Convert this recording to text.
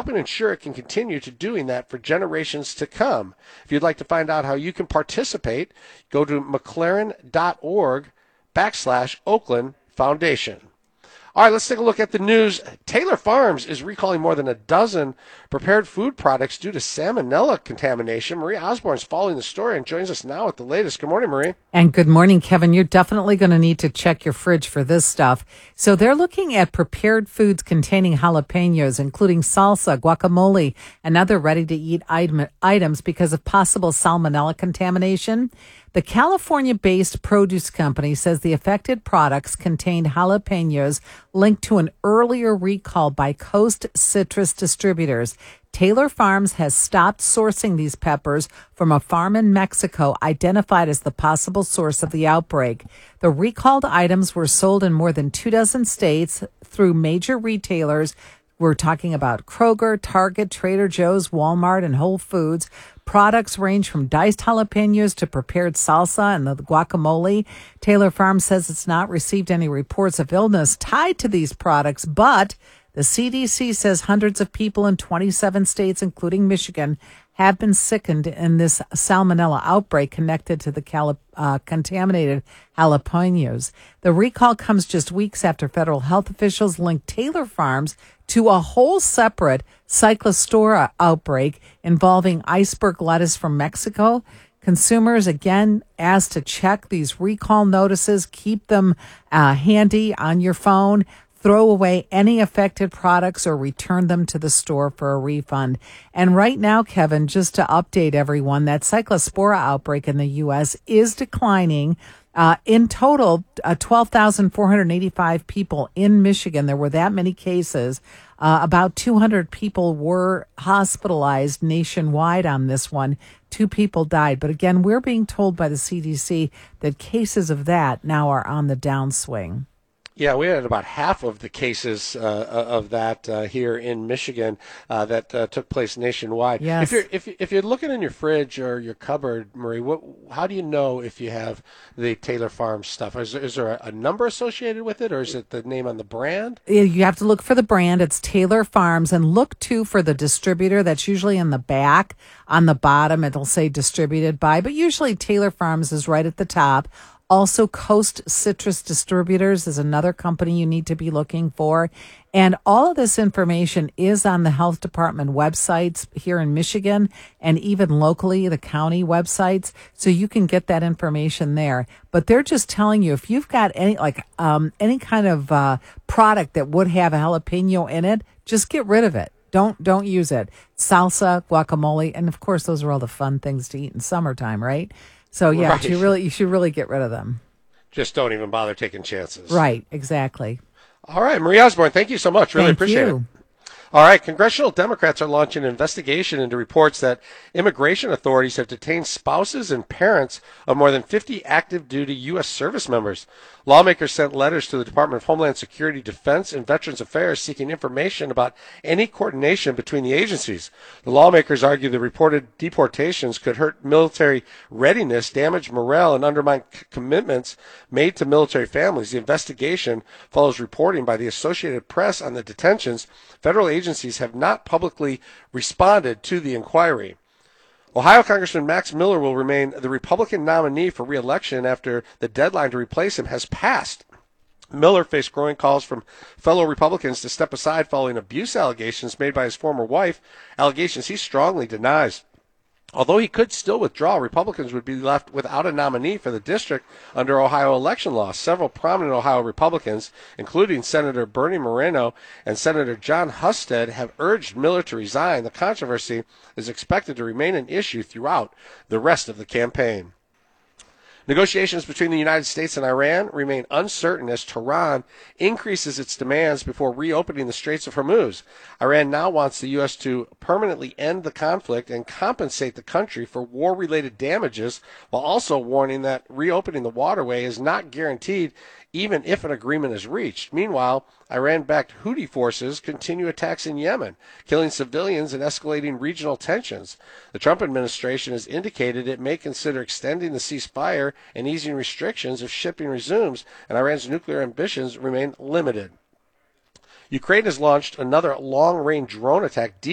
helping ensure it can continue to doing that for generations to come. If you'd like to find out how you can participate, go to mclaren.org/Oakland Foundation. All right, let's take a look at the news. Taylor Farms is recalling more than a dozen prepared food products due to salmonella contamination. Marie Osborne is following the story and joins us now with the latest. Good morning, Marie. And good morning, Kevin. You're definitely going to need to check your fridge for this stuff. So they're looking at prepared foods containing jalapenos, including salsa, guacamole, and other ready-to-eat items because of possible salmonella contamination. The California-based produce company says the affected products contained jalapenos linked to an earlier recall by Coast Citrus Distributors. Taylor Farms has stopped sourcing these peppers from a farm in Mexico identified as the possible source of the outbreak. The recalled items were sold in more than 24 states through major retailers. We're talking about Kroger, Target, Trader Joe's, Walmart, and Whole Foods. Products range from diced jalapenos to prepared salsa and the guacamole. Taylor Farms says it's not received any reports of illness tied to these products, but the CDC says hundreds of people in 27 states, including Michigan, have been sickened in this salmonella outbreak connected to the contaminated jalapenos. The recall comes just weeks after federal health officials linked Taylor Farms to a whole separate cyclostora outbreak involving iceberg lettuce from Mexico. Consumers, again, asked to check these recall notices, keep them handy on your phone, throw away any affected products or return them to the store for a refund. And right now, Kevin, just to update everyone, that cyclospora outbreak in the U.S. is declining. In total, 12,485 people in Michigan. There were that many cases. About 200 people were hospitalized nationwide on this one. 2 people died. But again, we're being told by the CDC that cases of that now are on the downswing. Yeah, we had about half of the cases of that here in Michigan that took place nationwide. Yes. If you're looking in your fridge or your cupboard, Marie, how do you know if you have the Taylor Farms stuff? Is there a number associated with it, or is it the name on the brand? You have to look for the brand. It's Taylor Farms, and look too for the distributor. That's usually in the back. On the bottom, it'll say distributed by, but usually Taylor Farms is right at the top. Also, Coast Citrus Distributors is another company you need to be looking for. And all of this information is on the health department websites here in Michigan and even locally, the county websites. So you can get that information there. But they're just telling you if you've got any kind of product that would have a jalapeno in it, just get rid of it. Don't use it. Salsa, guacamole, and of course, those are all the fun things to eat in summertime, right? So, yeah, Right. you should really get rid of them. Just don't even bother taking chances. Right, exactly. All right, Marie Osborne, thank you so much. Really appreciate it. All right, congressional Democrats are launching an investigation into reports that immigration authorities have detained spouses and parents of more than 50 active duty U.S. service members. Lawmakers sent letters to the Department of Homeland Security, Defense, and Veterans Affairs seeking information about any coordination between the agencies. The lawmakers argue the reported deportations could hurt military readiness, damage morale, and undermine commitments made to military families. The investigation follows reporting by the Associated Press on the detentions. Federal agencies have not publicly responded to the inquiry. Ohio Congressman Max Miller will remain the Republican nominee for re-election after the deadline to replace him has passed. Miller faced growing calls from fellow Republicans to step aside following abuse allegations made by his former wife, allegations he strongly denies. Although he could still withdraw, Republicans would be left without a nominee for the district under Ohio election law. Several prominent Ohio Republicans, including Senator Bernie Moreno and Senator John Husted, have urged Miller to resign. The controversy is expected to remain an issue throughout the rest of the campaign. Negotiations between the United States and Iran remain uncertain as Tehran increases its demands before reopening the Straits of Hormuz. Iran now wants the U.S. to permanently end the conflict and compensate the country for war-related damages, while also warning that reopening the waterway is not guaranteed even if an agreement is reached. Meanwhile, Iran-backed Houthi forces continue attacks in Yemen, killing civilians and escalating regional tensions. The Trump administration has indicated it may consider extending the ceasefire and easing restrictions if shipping resumes, and Iran's nuclear ambitions remain limited. Ukraine has launched another long-range drone attack